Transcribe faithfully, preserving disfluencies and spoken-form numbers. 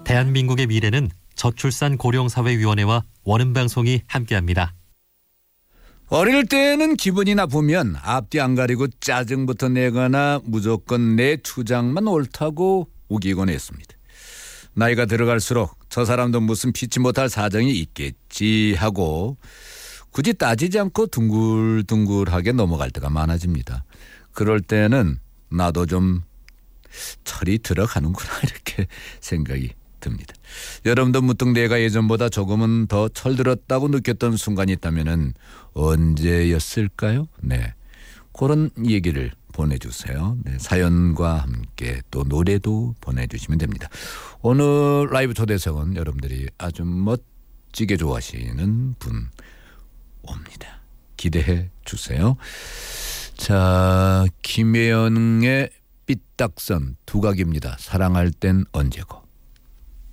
대한민국의 미래는 저출산 고령사회위원회와 원음방송이 함께합니다. 어릴 때는 기분이 나쁘면 앞뒤 안 가리고 짜증부터 내거나 무조건 내 주장만 옳다고 우기곤 했습니다. 나이가 들어갈수록 저 사람도 무슨 피치 못할 사정이 있겠지 하고 굳이 따지지 않고 둥글둥글하게 넘어갈 때가 많아집니다. 그럴 때는 나도 좀 철이 들어가는구나 이렇게 생각이 듭니다. 여러분도 무뚱 내가 예전보다 조금은 더 철들었다고 느꼈던 순간이 있다면 언제였을까요? 네, 그런 얘기를 보내주세요. 네, 사연과 함께 또 노래도 보내주시면 됩니다. 오늘 라이브 초대석은 여러분들이 아주 멋지게 좋아하시는 분 옵니다. 기대해 주세요. 자, 김혜영의 삐딱선 두각입니다. 사랑할 땐 언제고.